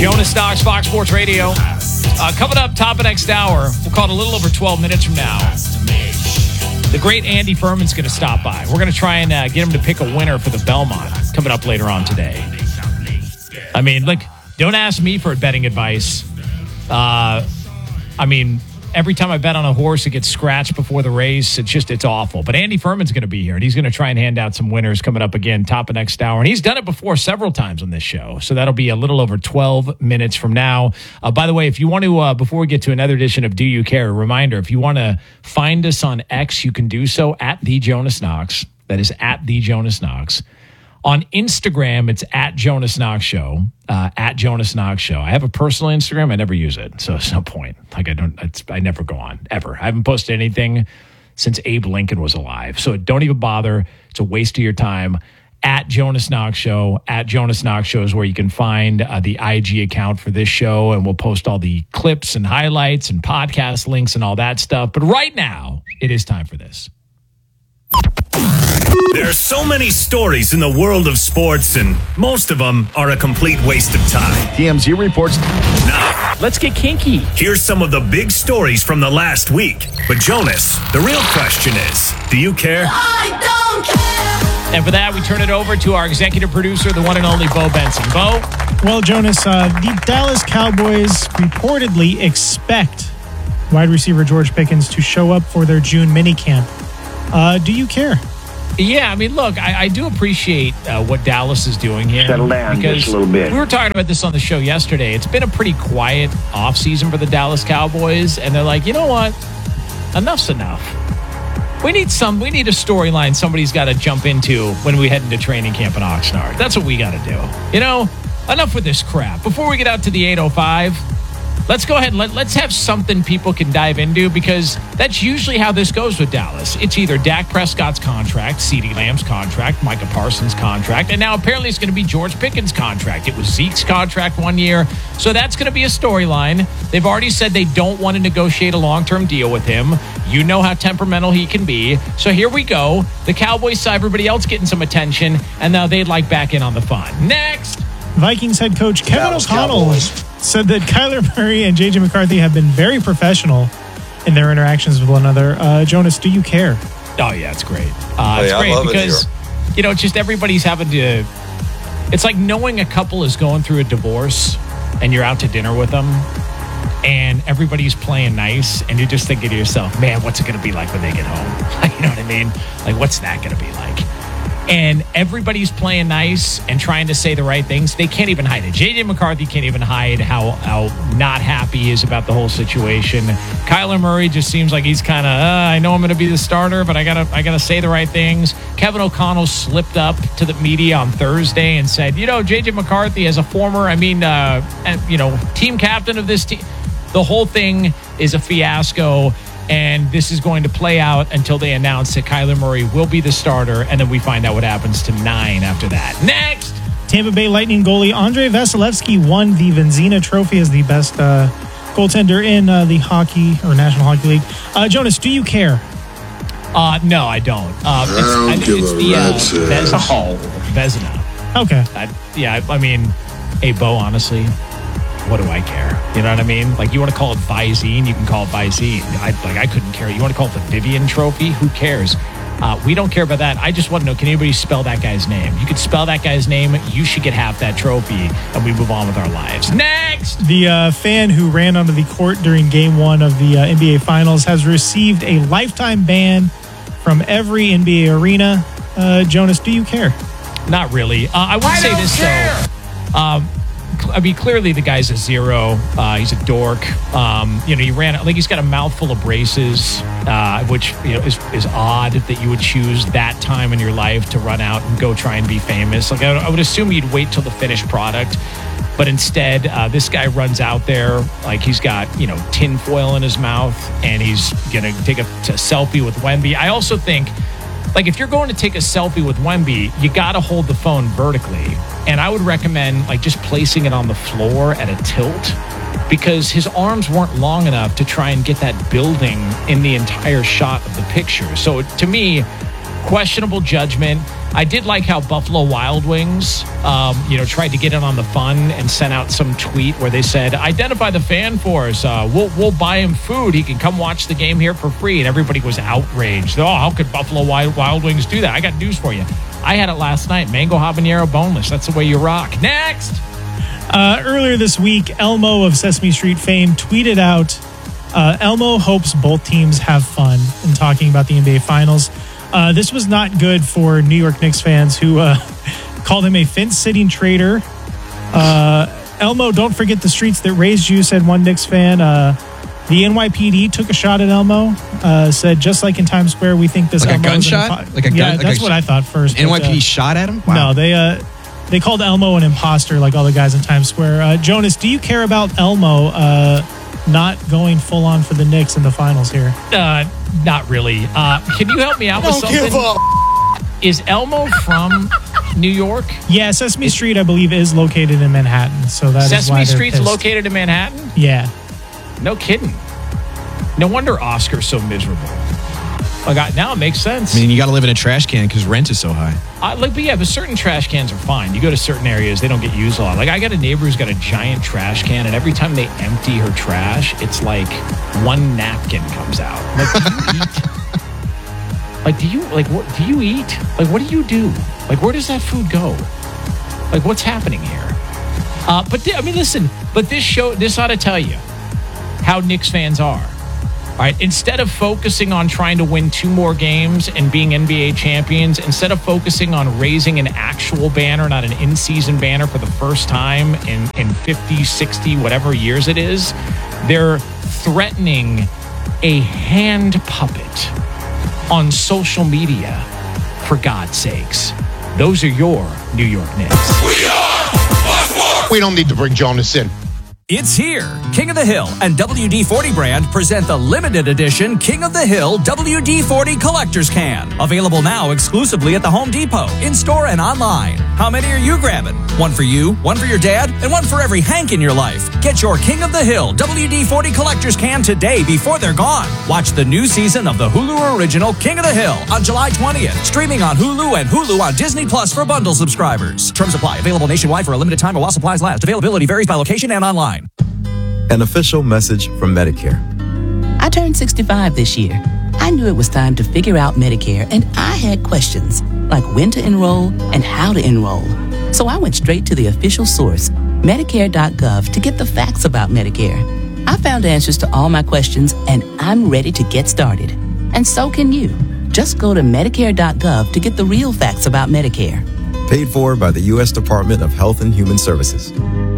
Jonas Knox, Fox Sports Radio. Coming up, top of next hour, we'll call it a little over 12 minutes from now. The great Andy Furman's going to stop by. We're going to try and get him to pick a winner for the Belmont coming up later on today. I mean, look, don't ask me for betting advice. Every time I bet on a horse, it gets scratched before the race. It's awful. But Andy Furman's going to be here, and he's going to try and hand out some winners coming up again, top of next hour. And he's done it before several times on this show. So that'll be a little over 12 minutes from now. By the way, if you want to, before we get to another edition of Do You Care, a reminder, if you want to find us on X, you can do so at The Jonas Knox. That is at The Jonas Knox. On Instagram, it's at Jonas Knox Show. At Jonas Knox Show. I have a personal Instagram. I never use it, so it's no point. I never go on, ever. I haven't posted anything since Abe Lincoln was alive. So don't even bother. It's a waste of your time. At Jonas Knox Show. At Jonas Knox Show is where you can find the IG account for this show, and we'll post all the clips and highlights and podcast links and all that stuff. But right now, it is time for this. There are so many stories in the world of sports, and most of them are a complete waste of time. TMZ reports. Now, let's get kinky. Here's some of the big stories from the last week. But Jonas, the real question is, do you care? I don't care. And for that, we turn it over to our executive producer, the one and only Bo Benson. Bo? Well, Jonas, the Dallas Cowboys reportedly expect wide receiver George Pickens to show up for their June minicamp. Do you care? Yeah, I mean, look, I do appreciate what Dallas is doing here. Settle down just a little bit. We were talking about this on the show yesterday. It's been a pretty quiet offseason for the Dallas Cowboys, and they're like, you know what? Enough's enough. We need a storyline somebody's got to jump into when we head into training camp in Oxnard. That's what we got to do. You know, enough with this crap. Before we get out to the 805, let's go ahead and let's have something people can dive into, because that's usually how this goes with Dallas. It's either Dak Prescott's contract, CeeDee Lamb's contract, Micah Parsons' contract, and now apparently it's going to be George Pickens' contract. It was Zeke's contract 1 year, so that's going to be a storyline. They've already said they don't want to negotiate a long-term deal with him. You know how temperamental he can be. So here we go. The Cowboys saw everybody else getting some attention, and now they'd like back in on the fun. Next! Vikings head coach Kevin O'Connell said that Kyler Murray and J.J. McCarthy have been very professional in their interactions with one another. Jonas, do you care? Oh, yeah, it's great. It's great because, it's just everybody's having to... It's like knowing a couple is going through a divorce and you're out to dinner with them and everybody's playing nice and you're just thinking to yourself, man, what's it going to be like when they get home? You know what I mean? Like, what's that going to be like? And everybody's playing nice and trying to say the right things. They can't even hide it. J.J. McCarthy can't even hide how not happy he is about the whole situation. Kyler Murray just seems like he's kind of, I know I'm going to be the starter, but I gotta say the right things. Kevin O'Connell slipped up to the media on Thursday and said, J.J. McCarthy, as a former, team captain of this team, the whole thing is a fiasco. And this is going to play out until they announce that Kyler Murray will be the starter, and then we find out what happens to 9 after that. Next! Tampa Bay Lightning goalie Andrei Vasilevsky won the Vezina Trophy as the best goaltender in the hockey or National Hockey League. Jonas, do you care? No, I don't. I think it's the Vezina. Okay. Hey, Bo, honestly, what do I care? You know what I mean? Like, you want to call it Visine, you can call it Visine. I couldn't care. You want to call it the Vivian Trophy? Who cares? We don't care about that. I just want to know, can anybody spell that guy's name? You could spell that guy's name, you should get half that trophy, and we move on with our lives. Next! The fan who ran onto the court during Game 1 of the NBA Finals has received a lifetime ban from every NBA arena. Jonas, do you care? Not really. I would say this, though. Clearly the guy's a zero. He's a dork. He ran, he's got a mouthful of braces, which is odd that you would choose that time in your life to run out and go try and be famous. I would assume you'd wait till the finished product, but instead, this guy runs out there like he's got tin foil in his mouth, and he's gonna take a selfie with Wemby. I also think, if you're going to take a selfie with Wemby, you got to hold the phone vertically. And I would recommend just placing it on the floor at a tilt, because his arms weren't long enough to try and get that building in the entire shot of the picture. So to me, questionable judgment. I did like how Buffalo Wild Wings, tried to get in on the fun and sent out some tweet where they said, identify the fan for us. We'll buy him food. He can come watch the game here for free. And everybody was outraged. Oh, how could Buffalo Wild Wings do that? I got news for you. I had it last night. Mango habanero boneless. That's the way you rock. Next. Earlier this week, Elmo of Sesame Street fame tweeted out, Elmo hopes both teams have fun in talking about the NBA Finals. This was not good for New York Knicks fans who called him a fence-sitting traitor. Elmo, don't forget the streets that raised you, said one Knicks fan. The NYPD took a shot at Elmo, said, just like in Times Square, we think this like Elmo a gunshot? That's what I thought first. NYPD shot at him? Wow. No, they called Elmo an imposter like all the guys in Times Square. Jonas, do you care about Elmo not going full on for the Knicks in the finals here? Not really. Can you help me out with something? Is Elmo from New York? Yeah, Sesame Street, I believe, is located in Manhattan. So that Sesame is why Street's located in Manhattan? Yeah. No kidding. No wonder Oscar's so miserable. Now it makes sense. I mean, you got to live in a trash can because rent is so high. But certain trash cans are fine. You go to certain areas, they don't get used a lot. Like, I got a neighbor who's got a giant trash can, and every time they empty her trash, it's like one napkin comes out. Like, do you eat? What do you eat? Like, what do you do? Like, where does that food go? Like, what's happening here? Listen, but this ought to tell you how Knicks fans are. All right, instead of focusing on trying to win 2 more games and being NBA champions, instead of focusing on raising an actual banner, not an in-season banner for the first time in 50, 60, whatever years it is, they're threatening a hand puppet on social media. For God's sakes, those are your New York Knicks. We don't need to bring Jonas in. It's here. King of the Hill and WD-40 brand present the limited edition King of the Hill WD-40 Collector's Can. Available now exclusively at the Home Depot, in-store and online. How many are you grabbing? One for you, one for your dad, and one for every Hank in your life. Get your King of the Hill WD-40 Collector's Can today before they're gone. Watch the new season of the Hulu original King of the Hill on July 20th. Streaming on Hulu and Hulu on Disney Plus for bundle subscribers. Terms apply. Available nationwide for a limited time while supplies last. Availability varies by location and online. An official message from Medicare. I turned 65 this year. I knew it was time to figure out Medicare, and I had questions like when to enroll and how to enroll. So I went straight to the official source, Medicare.gov, to get the facts about Medicare. I found answers to all my questions, and I'm ready to get started. And so can you. Just go to Medicare.gov to get the real facts about Medicare. Paid for by the U.S. Department of Health and Human Services.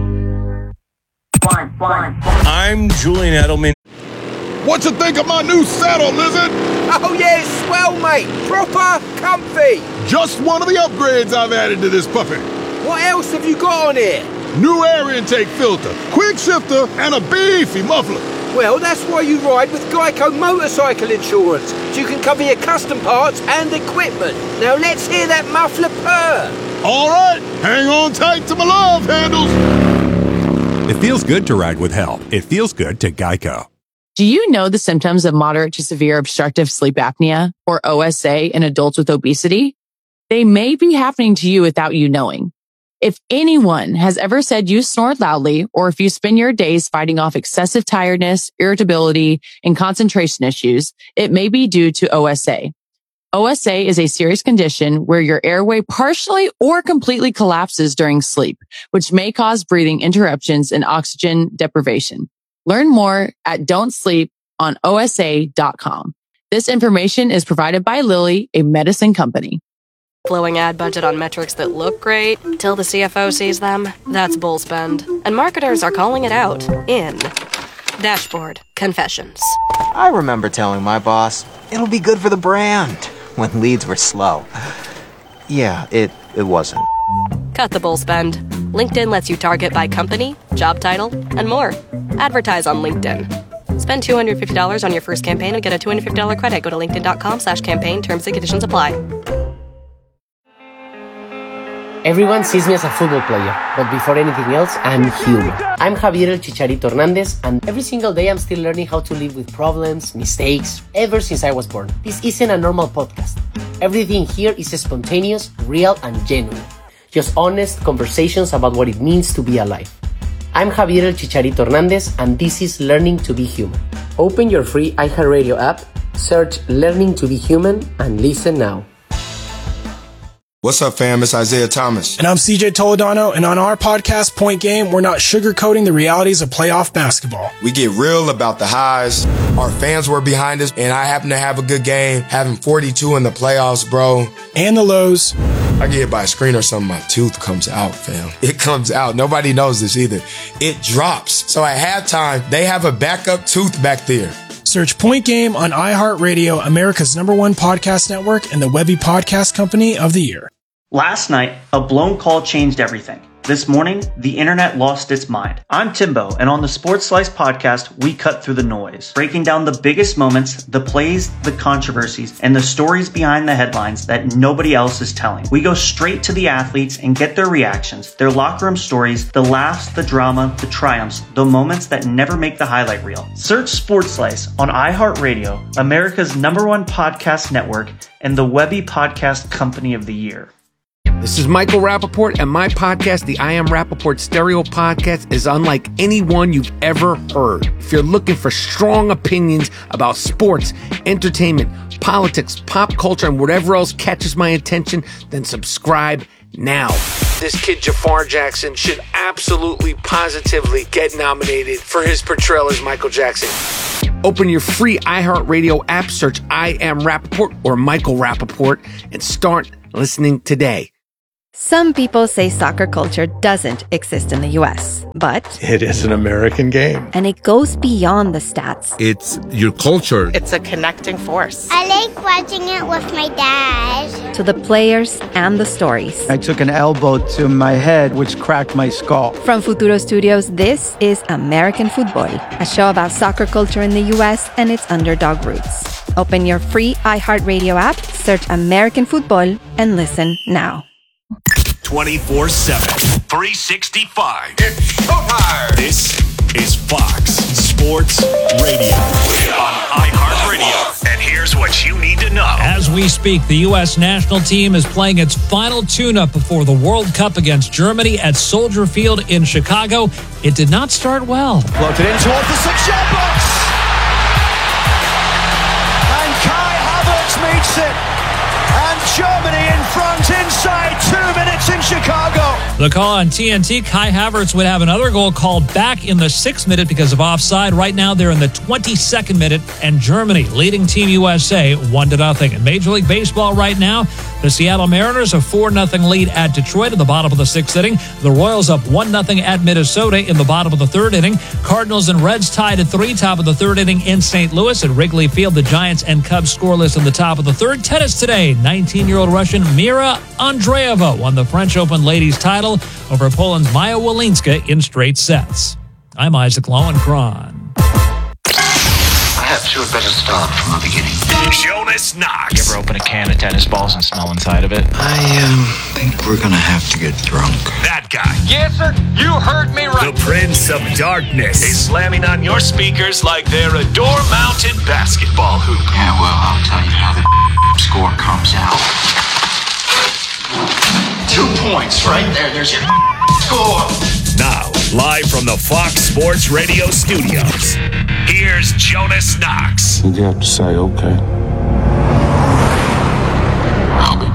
I'm Julian Edelman. What you think of my new saddle, Lizard? Oh yeah, it's swell, mate. Proper comfy. Just one of the upgrades I've added to this puppy. What else have you got on here? New air intake filter, quick shifter, and a beefy muffler. Well, that's why you ride with Geico Motorcycle Insurance, so you can cover your custom parts and equipment. Now let's hear that muffler purr. All right, hang on tight to my love handles. It feels good to ride with help. It feels good to Geico. Do you know the symptoms of moderate to severe obstructive sleep apnea, or OSA, in adults with obesity? They may be happening to you without you knowing. If anyone has ever said you snore loudly, or if you spend your days fighting off excessive tiredness, irritability, and concentration issues, it may be due to OSA. OSA is a serious condition where your airway partially or completely collapses during sleep, which may cause breathing interruptions and oxygen deprivation. Learn more at don'tsleeponosa.com. This information is provided by Lilly, a medicine company. Blowing ad budget on metrics that look great till the CFO sees them. That's bull spend. And marketers are calling it out in Dashboard Confessions. I remember telling my boss, it'll be good for the brand, when leads were slow. Yeah, it wasn't. Cut the bull spend. LinkedIn lets you target by company, job title, and more. Advertise on LinkedIn. Spend $250 on your first campaign and get a $250 credit. Go to linkedin.com/campaign. Terms and conditions apply. Everyone sees me as a football player, but before anything else, I'm human. I'm Javier El Chicharito Hernandez, and every single day I'm still learning how to live with problems, mistakes, ever since I was born. This isn't a normal podcast. Everything here is spontaneous, real, and genuine. Just honest conversations about what it means to be alive. I'm Javier El Chicharito Hernandez, and this is Learning to Be Human. Open your free iHeartRadio app, search Learning to Be Human, and listen now. What's up, fam? It's Isaiah Thomas. And I'm CJ Toledano, and on our podcast, Point Game, we're not sugarcoating the realities of playoff basketball. We get real about the highs. Our fans were behind us, and I happen to have a good game, having 42 in the playoffs, bro. And the lows. I get hit by a screen or something, my tooth comes out, fam. It comes out. Nobody knows this either. It drops. So at halftime, they have a backup tooth back there. Search Point Game on iHeartRadio, America's #1 podcast network, and the Webby Podcast Company of the Year. Last night, a blown call changed everything. This morning, the internet lost its mind. I'm Timbo, and on the Sports Slice podcast, we cut through the noise, breaking down the biggest moments, the plays, the controversies, and the stories behind the headlines that nobody else is telling. We go straight to the athletes and get their reactions, their locker room stories, the laughs, the drama, the triumphs, the moments that never make the highlight reel. Search Sports Slice on iHeartRadio, America's #1 podcast network, and the Webby Podcast Company of the Year. This is Michael Rappaport, and my podcast, the I Am Rappaport Stereo Podcast, is unlike any one you've ever heard. If you're looking for strong opinions about sports, entertainment, politics, pop culture, and whatever else catches my attention, then subscribe now. This kid, Jafar Jackson, should absolutely, positively get nominated for his portrayal as Michael Jackson. Open your free iHeartRadio app, search I Am Rappaport or Michael Rappaport, and start listening today. Some people say soccer culture doesn't exist in the U.S., but it is an American game. And it goes beyond the stats. It's your culture. It's a connecting force. I like watching it with my dad. To the players and the stories. I took an elbow to my head, which cracked my skull. From Futuro Studios, this is American Football, a show about soccer culture in the U.S. and its underdog roots. Open your free iHeartRadio app, search American Football, and listen now. 24/7, 365. It's showtime. This is Fox Sports Radio on iHeartRadio. And here's what you need to know. As we speak, the U.S. national team is playing its final tune-up before the World Cup against Germany at Soldier Field in Chicago. It did not start well. Floated in towards the 6-yard box. And Kai Havertz meets it. And Germany in front inside 2 minutes in Chicago. The call on TNT, Kai Havertz would have another goal called back in the 6th minute because of offside. Right now, they're in the 22nd minute, and Germany leading Team USA 1-0. In Major League Baseball right now, the Seattle Mariners a 4-0 lead at Detroit in the bottom of the 6th inning. The Royals up 1-0 at Minnesota in the bottom of the 3rd inning. Cardinals and Reds tied at 3, top of the 3rd inning in St. Louis. At Wrigley Field, the Giants and Cubs scoreless in the top of the 3rd. Tennis today, 19-year-old Russian Mira Andreeva won the French Open ladies title over Poland's Maya Walinska in straight sets. I'm Isaac Lowenkron. Perhaps you had better start from the beginning. Jonas Knox. You ever open a can of tennis balls and smell inside of it? I think we're gonna have to get drunk. That guy. Yes, sir. You heard me right. The Prince of Darkness is slamming on your speakers like they're a door-mounted basketball hoop. Yeah, well, I'll tell you how the score comes out. 2 points right there. There's your score. Now, live from the Fox Sports Radio studios, here's Jonas Knox. You have to say, okay.